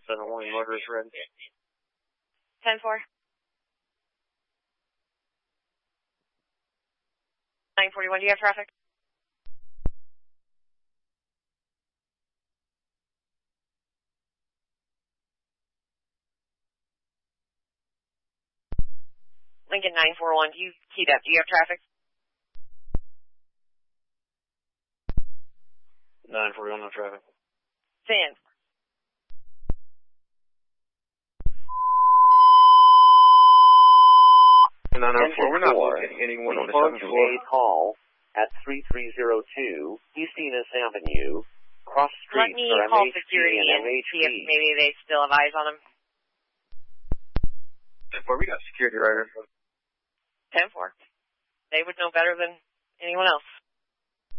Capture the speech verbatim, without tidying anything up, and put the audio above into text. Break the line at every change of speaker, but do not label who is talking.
seven one, motorist red.
ten four. nine forty-one, do you have traffic? Lincoln nine four one, do you keyed up? Do you have traffic?
nine forty-one, no traffic.
ten.
nine oh four, we're not locating anyone on the seventh floor.
A call at three three zero two East Enos Avenue, cross street
Let me
for
call
M H P
security
and
and
M H P.
see if maybe they still have eyes on him.
ten four, we got security right here.
ten four. They would know better than anyone else.